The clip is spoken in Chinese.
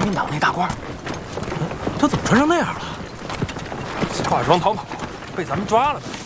民党那大官。 他怎么穿成那样了？ 化妆逃跑，被咱们抓了呗。